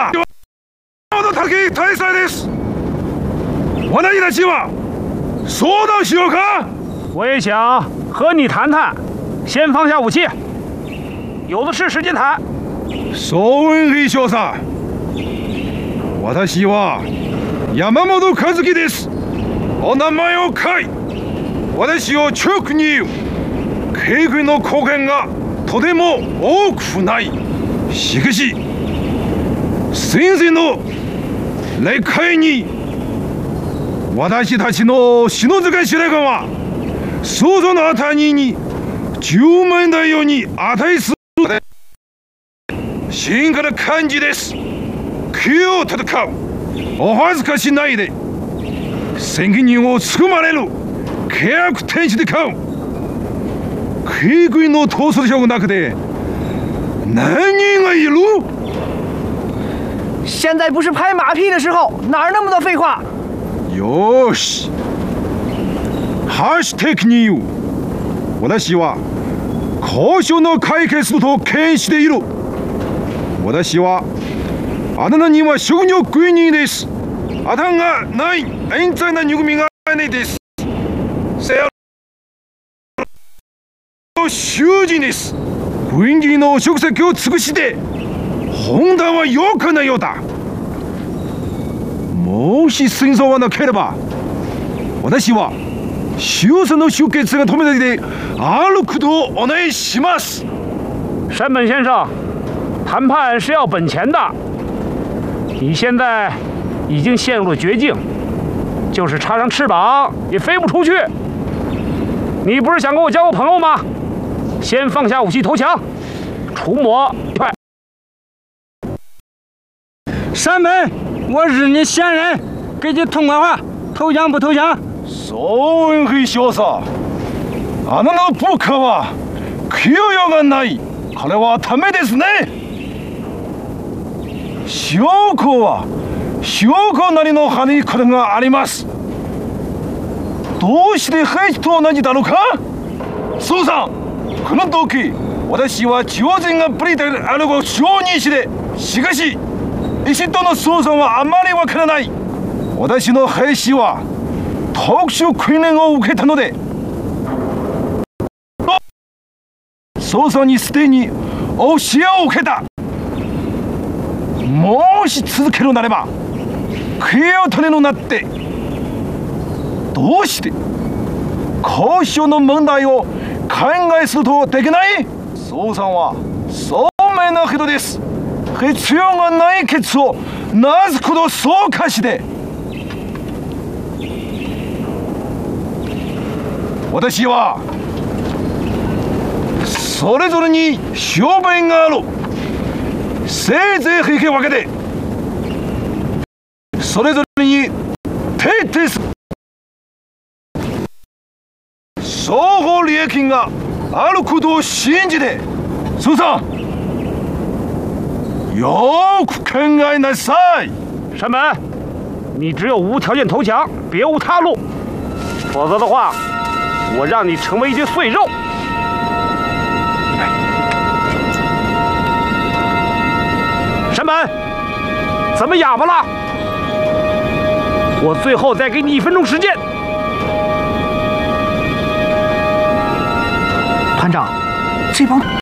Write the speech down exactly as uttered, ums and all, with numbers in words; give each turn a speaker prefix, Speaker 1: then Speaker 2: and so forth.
Speaker 1: だ。の高い大祭です。私たちは相談しようか？
Speaker 2: 我也想和你谈谈，先放下武器，有的是时间谈。
Speaker 1: 総雲飛翔さん、私は山本和樹です。お名前を書い、私を直に言う。警備の貢献がとても多くない。しかし先生の霊界に私たちの篠塚白川は想像のあたりにじゅうまん台ように値する進化の感じです。気を戦う。お恥ずかしないで責任をつくまれる契約天使で買う。警備の統率者の中で何人がいる？
Speaker 3: 现在不是拍马屁的时候，哪儿那么多废话？
Speaker 1: よし、橋的に言う。私は交渉の解決と検視でいる。私はあなたには職業軍人です。あなたがない冤罪な憎みがないです。せやの囚人です。軍人の職責を尽くして本田は良くないようだ。もし戦争がなければ私は終戦の終結が止めたであることをお願いします。
Speaker 2: 山本先生，谈判是要本钱的，你现在已经陷入了绝境，就是插上翅膀也飞不出去。你不是想跟我交个朋友吗？先放下武器投降，除魔快。
Speaker 3: 山本，我日你闲人，给句痛快话，投降不投降？
Speaker 1: 総雲飛翔さん、あなたの部下は給与がない。これはダメですね。証拠は証拠なりの羽にこれがあります。どうして兵士と同じだろうか？そうさん、この時私は朝鮮がブリであるを承認して、しかし石との操作はあまりわからない。私の兵士は特殊訓練を受けたので操作にすでに教えを受けた。もし続けるなれば悔いを種のなって、どうして交渉の問題を考えするとできない？宋さんは聡明な人です。必要がないケツをなすことそうかして、私はそれぞれに商売がある。せいぜい引き分けてそれぞれに徹底する。双方利益があることを信じて、宋さんよく考えなさい。
Speaker 2: 山本，你只有无条件投降，别无他路，否则的话，我让你成为一具碎肉。山本，怎么哑巴了？我最后再给你一分钟时间。
Speaker 3: 团长，这帮